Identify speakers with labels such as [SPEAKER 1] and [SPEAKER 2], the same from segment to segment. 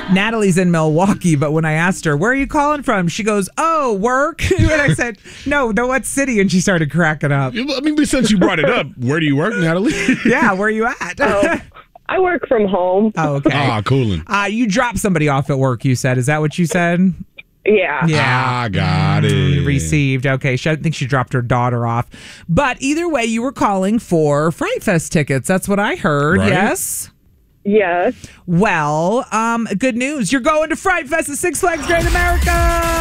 [SPEAKER 1] Natalie's in Milwaukee, but when I asked her, where are you calling from? She goes, oh, work. And I said, no, what city? And she started cracking up.
[SPEAKER 2] I mean, since you brought it up, where do you work, Natalie?
[SPEAKER 1] Yeah, where are you at?
[SPEAKER 3] I work from home.
[SPEAKER 1] Oh, okay.
[SPEAKER 2] Ah, coolin'.
[SPEAKER 1] You dropped somebody off at work, you said. Is that what you said?
[SPEAKER 3] Yeah.
[SPEAKER 2] I got it.
[SPEAKER 1] Received. Okay. I think she dropped her daughter off. But either way, you were calling for Fright Fest tickets. That's what I heard.
[SPEAKER 2] Right?
[SPEAKER 1] Yes?
[SPEAKER 3] Yes.
[SPEAKER 1] Well, good news. You're going to Fright Fest at Six Flags Great America.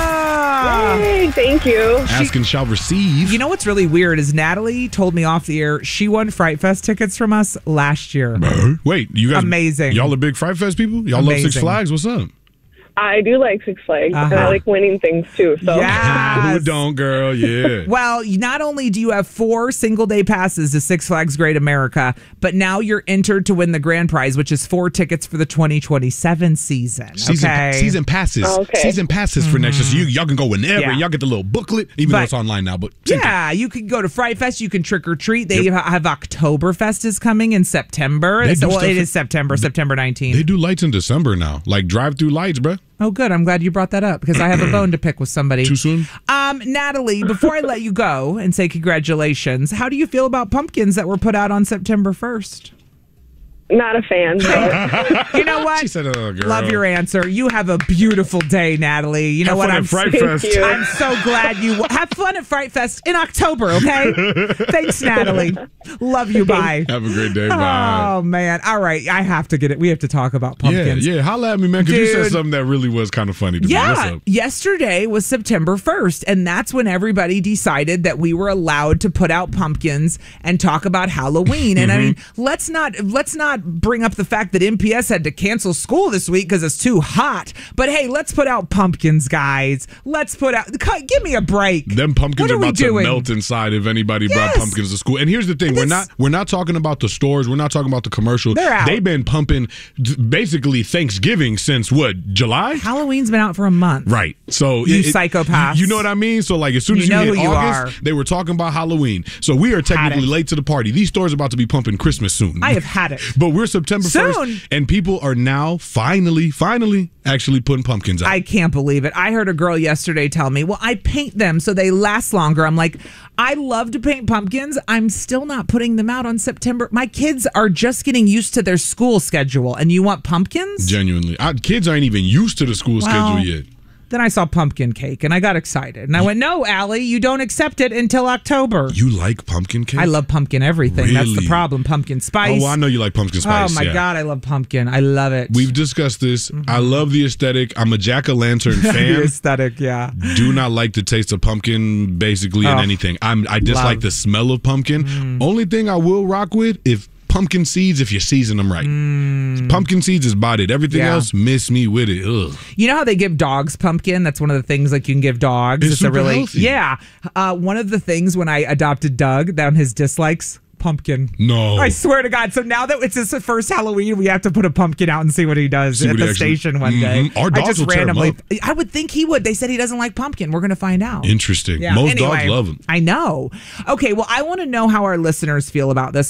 [SPEAKER 3] Yay, thank you.
[SPEAKER 2] Ask and shall receive.
[SPEAKER 1] You know what's really weird is Natalie told me off the air she won Fright Fest tickets from us last year.
[SPEAKER 2] Wait, you guys.
[SPEAKER 1] Amazing.
[SPEAKER 2] Y'all are big Fright Fest people? Y'all love Six Flags? What's up?
[SPEAKER 3] I do like Six Flags, and I like winning things too. So.
[SPEAKER 1] Yes.
[SPEAKER 2] Who don't, girl? Yeah.
[SPEAKER 1] Well, not only do you have 4 single-day passes to Six Flags Great America, but now you're entered to win the grand prize, which is 4 tickets for the 2027 season.
[SPEAKER 2] Season passes.
[SPEAKER 3] Okay.
[SPEAKER 2] Season passes for next year. So y'all can go whenever.
[SPEAKER 1] Yeah.
[SPEAKER 2] Y'all get the little booklet, even though it's online now. But
[SPEAKER 1] yeah, you can go to Fright Fest. You can trick or treat. They have Oktoberfest is coming in September. It is September 19th.
[SPEAKER 2] They do lights in December now, like drive-through lights, bruh.
[SPEAKER 1] Oh, good. I'm glad you brought that up because I have a bone to pick with somebody.
[SPEAKER 2] Too soon?
[SPEAKER 1] Natalie, before I let you go and say congratulations, how do you feel about pumpkins that were put out on September 1st?
[SPEAKER 3] Not a fan. But
[SPEAKER 1] you know what?
[SPEAKER 2] She said, oh, girl.
[SPEAKER 1] Love your answer. You have a beautiful day, Natalie. You know what?
[SPEAKER 2] I'm
[SPEAKER 3] Thank you.
[SPEAKER 1] I'm so glad you have fun at Fright Fest in October, okay? Thanks, Natalie. Love you. Bye.
[SPEAKER 2] Have a great day. Bye.
[SPEAKER 1] Oh, man. All right. I have to get it. We have to talk about pumpkins.
[SPEAKER 2] Yeah. Holla at me, man, because you said something that really was kind of funny to me. What's up?
[SPEAKER 1] Yesterday was September 1st, and that's when everybody decided that we were allowed to put out pumpkins and talk about Halloween. And I mean, let's not bring up the fact that MPS had to cancel school this week because it's too hot. But hey, let's put out pumpkins, guys. Let's put out. Give me a break.
[SPEAKER 2] Them pumpkins
[SPEAKER 1] What
[SPEAKER 2] are about to
[SPEAKER 1] doing?
[SPEAKER 2] melt inside if anybody brought pumpkins to school. And here's the thing: we're not talking about the stores. We're not talking about the commercial.
[SPEAKER 1] They're out.
[SPEAKER 2] They've been pumping basically Thanksgiving since what, July?
[SPEAKER 1] Halloween's been out for a month.
[SPEAKER 2] Right. So
[SPEAKER 1] You psychopaths.
[SPEAKER 2] You know what I mean? So like as soon as
[SPEAKER 1] You know
[SPEAKER 2] you
[SPEAKER 1] who
[SPEAKER 2] hit
[SPEAKER 1] you
[SPEAKER 2] August,
[SPEAKER 1] are.
[SPEAKER 2] they were talking about Halloween. So we are technically
[SPEAKER 1] it.
[SPEAKER 2] late to the party. These stores are about to be pumping Christmas soon.
[SPEAKER 1] I have had it.
[SPEAKER 2] But we're September
[SPEAKER 1] Soon.
[SPEAKER 2] 1st, and people are now finally actually putting pumpkins out.
[SPEAKER 1] I can't believe it. I heard a girl yesterday tell me, well, I paint them so they last longer. I'm like, I love to paint pumpkins. I'm still not putting them out on September. My kids are just getting used to their school schedule, and you want pumpkins?
[SPEAKER 2] Genuinely. Kids aren't even used to the school schedule yet.
[SPEAKER 1] Then I saw pumpkin cake, and I got excited. And I went, no, Allie, you don't accept it until October.
[SPEAKER 2] You like pumpkin cake?
[SPEAKER 1] I love pumpkin everything.
[SPEAKER 2] Really?
[SPEAKER 1] That's the problem. Pumpkin spice.
[SPEAKER 2] Oh, well, I know you like pumpkin spice.
[SPEAKER 1] Oh, my God, I love pumpkin. I love it.
[SPEAKER 2] We've discussed this. I love the aesthetic. I'm a jack-o'-lantern fan.
[SPEAKER 1] The aesthetic, yeah.
[SPEAKER 2] Do not like the taste of pumpkin basically in anything. I dislike the smell of pumpkin. Only thing I will rock with, if pumpkin seeds, if you season them right. Pumpkin seeds is about it. Everything else, miss me with it. Ugh.
[SPEAKER 1] You know how they give dogs pumpkin? That's one of the things like you can give dogs.
[SPEAKER 2] It's super healthy.
[SPEAKER 1] Yeah. One of the things when I adopted Doug, down his dislikes, pumpkin.
[SPEAKER 2] No.
[SPEAKER 1] I swear to God. So now that it's his first Halloween, we have to put a pumpkin out and see what he does at the station one day.
[SPEAKER 2] Our dogs will tear him up.
[SPEAKER 1] I would think he would. They said he doesn't like pumpkin. We're going to find out.
[SPEAKER 2] Interesting.
[SPEAKER 1] Yeah.
[SPEAKER 2] Most dogs love them.
[SPEAKER 1] I know. Okay, well, I want to know how our listeners feel about this.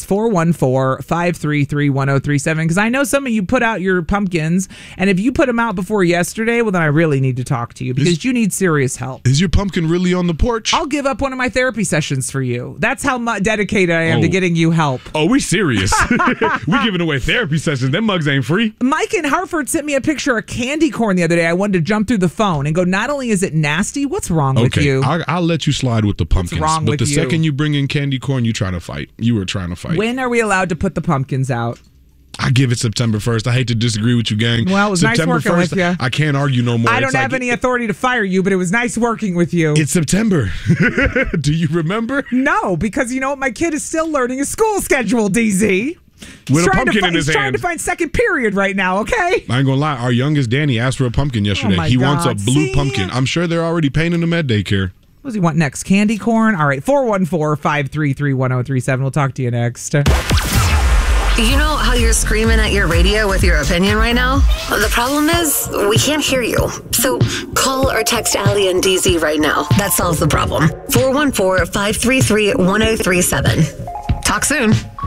[SPEAKER 1] 414-533-1037, because I know some of you put out your pumpkins, and if you put them out before yesterday, well, then I really need to talk to you because you need serious help.
[SPEAKER 2] Is your pumpkin really on the porch?
[SPEAKER 1] I'll give up one of my therapy sessions for you. That's how dedicated I am to getting you help.
[SPEAKER 2] Oh, we serious. We giving away therapy sessions. Them mugs ain't free.
[SPEAKER 1] Mike in Hartford sent me a picture of candy corn the other day. I wanted to jump through the phone and go, not only is it nasty, what's wrong with you?
[SPEAKER 2] I'll let you slide with the pumpkins.
[SPEAKER 1] What's wrong
[SPEAKER 2] but
[SPEAKER 1] with
[SPEAKER 2] the
[SPEAKER 1] you?
[SPEAKER 2] second you bring in candy corn, you try to fight. You were trying to fight.
[SPEAKER 1] When are we allowed to put the pumpkins out?
[SPEAKER 2] I give it September 1st. I hate to disagree with you, gang.
[SPEAKER 1] Well, it was
[SPEAKER 2] September
[SPEAKER 1] nice working
[SPEAKER 2] 1st,
[SPEAKER 1] with you.
[SPEAKER 2] I can't argue no more.
[SPEAKER 1] I don't have any authority to fire you, but it was nice working with you.
[SPEAKER 2] It's September. Do you remember?
[SPEAKER 1] No, because you know what? My kid is still learning a school schedule, DZ.
[SPEAKER 2] With a pumpkin in his
[SPEAKER 1] He's trying
[SPEAKER 2] hand.
[SPEAKER 1] to find second period right now, okay?
[SPEAKER 2] I ain't gonna lie. Our youngest Danny asked for a pumpkin yesterday.
[SPEAKER 1] Oh my
[SPEAKER 2] He wants a
[SPEAKER 1] God.
[SPEAKER 2] blue
[SPEAKER 1] See?
[SPEAKER 2] pumpkin. I'm sure they're already painting him at daycare.
[SPEAKER 1] What does he want next? Candy corn? All right, 414-533-1037. We'll talk to you next.
[SPEAKER 4] You know how you're screaming at your radio with your opinion right now? The problem is, we can't hear you. So call or text Allie and DZ right now. That solves the problem. 414-533-1037. Talk soon.